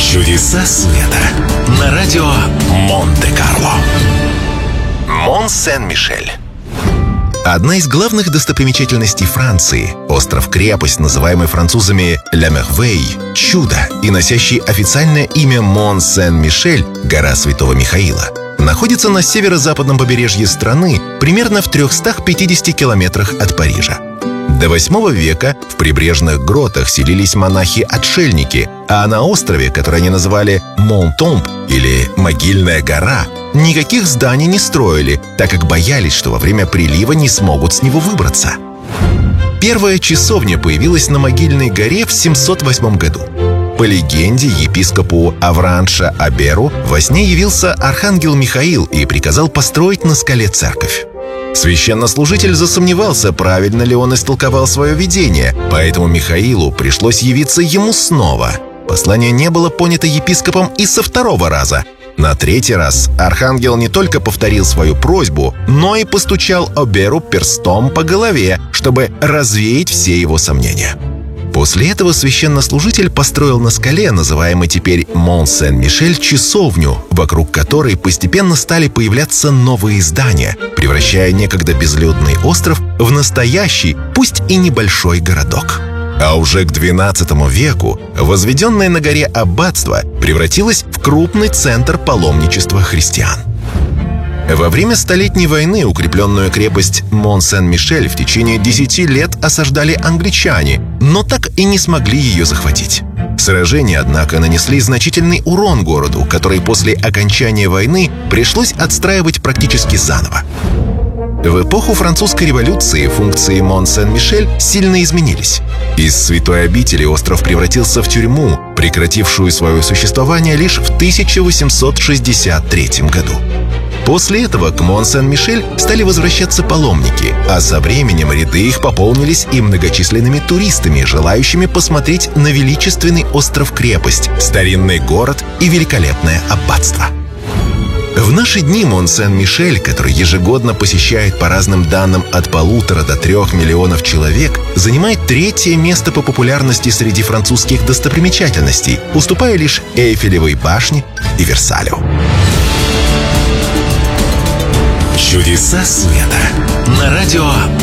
Чудеса света на радио Монте-Карло. Мон-Сен-Мишель. Одна из главных достопримечательностей Франции – остров-крепость, называемый французами «Ля Мервейль» – «Чудо» и носящий официальное имя Мон-Сен-Мишель – «Гора Святого Михаила», находится на северо-западном побережье страны, примерно в 350 километрах от Парижа. До VIII века в прибрежных гротах селились монахи-отшельники, а на острове, который они называли Монтомб или Могильная гора, никаких зданий не строили, так как боялись, что во время прилива не смогут с него выбраться. Первая часовня появилась на Могильной горе в 708 году. По легенде, епископу Авранша Аберу во сне явился архангел Михаил и приказал построить на скале церковь. Священнослужитель засомневался, правильно ли он истолковал свое видение, поэтому Михаилу пришлось явиться ему снова. Послание не было понято епископом и со второго раза. На третий раз архангел не только повторил свою просьбу, но и постучал Аберу перстом по голове, чтобы развеять все его сомнения. После этого священнослужитель построил на скале, называемой теперь Мон-Сен-Мишель, часовню, вокруг которой постепенно стали появляться новые здания, превращая некогда безлюдный остров в настоящий, пусть и небольшой городок. А уже к XII веку возведенное на горе аббатство превратилось в крупный центр паломничества христиан. Во время Столетней войны укрепленную крепость Мон-Сен-Мишель в течение 10 лет осаждали англичане, но так и не смогли ее захватить. Сражения, однако, нанесли значительный урон городу, который после окончания войны пришлось отстраивать практически заново. В эпоху французской революции функции Мон-Сен-Мишель сильно изменились. Из святой обители остров превратился в тюрьму, прекратившую свое существование лишь в 1863 году. После этого к Мон-Сен-Мишель стали возвращаться паломники, а со временем ряды их пополнились и многочисленными туристами, желающими посмотреть на величественный остров-крепость, старинный город и великолепное аббатство. В наши дни Мон-Сен-Мишель, который ежегодно посещает по разным данным от 1,5 до 3 миллионов человек, занимает 3-е место по популярности среди французских достопримечательностей, уступая лишь Эйфелевой башне и Версалю. Чудеса света на радио